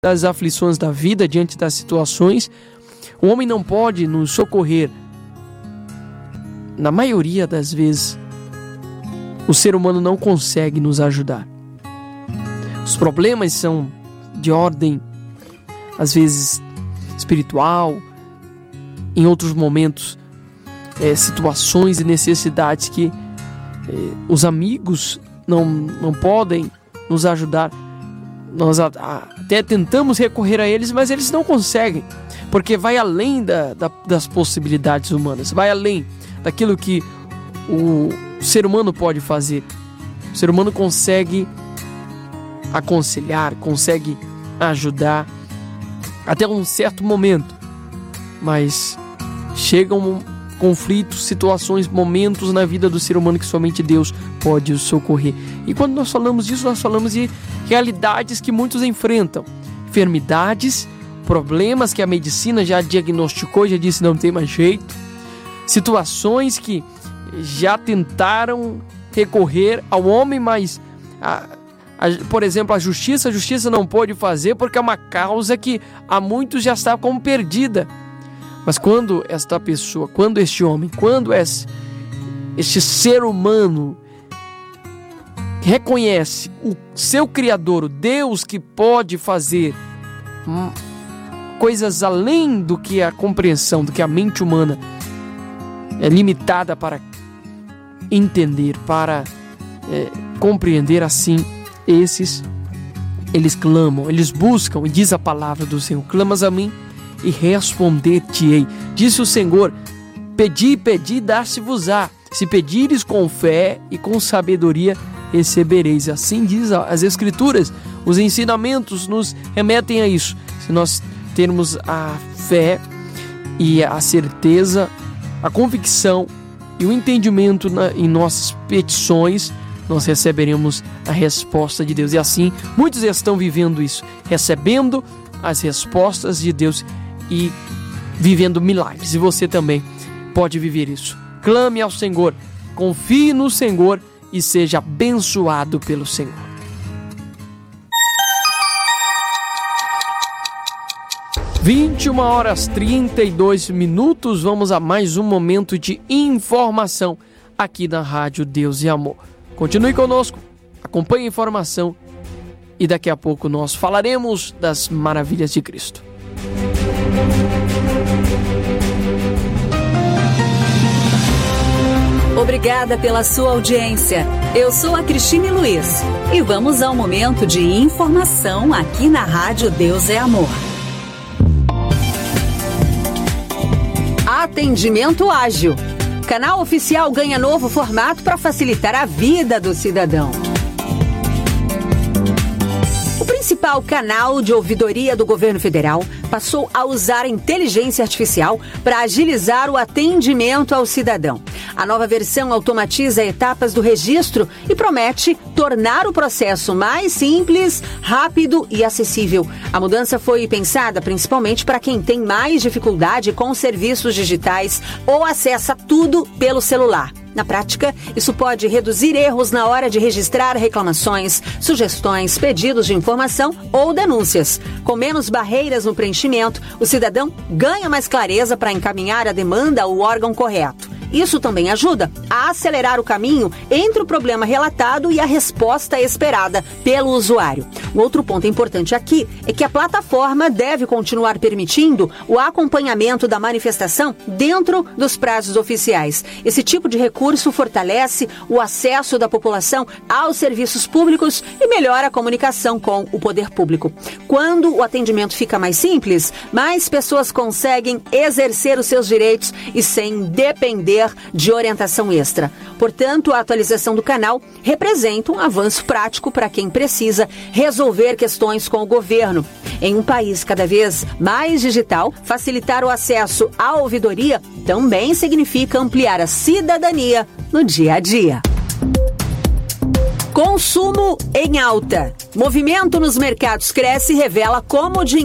das aflições da vida, diante das situações, o homem não pode nos socorrer. Na maioria das vezes, o ser humano não consegue nos ajudar. Os problemas são de ordem, às vezes, espiritual, em outros momentos, situações e necessidades que os amigos não podem nos ajudar. Nós até tentamos recorrer a eles, mas eles não conseguem, porque vai além das possibilidades humanas, vai além daquilo que o ser humano pode fazer. O ser humano consegue aconselhar, consegue ajudar até um certo momento, mas chegam conflitos, situações, momentos na vida do ser humano que somente Deus pode o socorrer. E quando nós falamos disso, nós falamos de realidades que muitos enfrentam, enfermidades, problemas que a medicina já diagnosticou, já disse não tem mais jeito, situações que já tentaram recorrer ao homem, mas por exemplo, a justiça não pôde fazer porque é uma causa que a muitos já está como perdida. Mas quando esta pessoa, quando este homem, quando este ser humano reconhece o seu Criador, o Deus que pode fazer coisas além do que a compreensão, do que a mente humana é limitada para entender, para compreender, assim, eles clamam, eles buscam, e diz a palavra do Senhor: clamas a mim e responder-te-ei. Disse o Senhor: pedi, dar-se-vos-á. Se pedires com fé e com sabedoria, recebereis. Assim diz as Escrituras. Os ensinamentos nos remetem a isso. Se nós termos a fé e a certeza, a convicção e o entendimento em nossas petições, nós receberemos a resposta de Deus. E assim, muitos estão vivendo isso, recebendo as respostas de Deus e vivendo milagres. E você também pode viver isso. Clame ao Senhor, confie no Senhor e seja abençoado pelo Senhor. – 21h32. Vamos a mais um momento de informação aqui na Rádio Deus e Amor. Continue conosco, acompanhe a informação e daqui a pouco nós falaremos das maravilhas de Cristo. Obrigada pela sua audiência. Eu sou a Cristine Luiz e vamos ao momento de informação aqui na Rádio Deus é Amor. Atendimento ágil. Canal Oficial ganha novo formato para facilitar a vida do cidadão. O principal canal de ouvidoria do governo federal passou a usar a inteligência artificial para agilizar o atendimento ao cidadão. A nova versão automatiza etapas do registro e promete tornar o processo mais simples, rápido e acessível. A mudança foi pensada principalmente para quem tem mais dificuldade com serviços digitais ou acessa tudo pelo celular. Na prática, isso pode reduzir erros na hora de registrar reclamações, sugestões, pedidos de informação ou denúncias. Com menos barreiras no preenchimento, o cidadão ganha mais clareza para encaminhar a demanda ao órgão correto. Isso também ajuda a acelerar o caminho entre o problema relatado e a resposta esperada pelo usuário. Um outro ponto importante aqui é que a plataforma deve continuar permitindo o acompanhamento da manifestação dentro dos prazos oficiais. Esse tipo de recurso fortalece o acesso da população aos serviços públicos e melhora a comunicação com o poder público. Quando o atendimento fica mais simples, mais pessoas conseguem exercer os seus direitos e sem depender de orientação extra. Portanto, a atualização do canal representa um avanço prático para quem precisa resolver questões com o governo. Em um país cada vez mais digital, facilitar o acesso à ouvidoria também significa ampliar a cidadania no dia a dia. Consumo em alta. Movimento nos mercados cresce e revela como o dinheiro